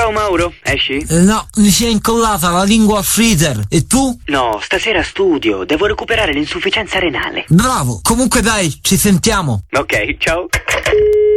Ciao Mauro, esci? No, mi si è incollata la lingua al freezer. E tu? No, stasera studio, devo recuperare l'insufficienza renale. Bravo, comunque dai, ci sentiamo. Ok, ciao.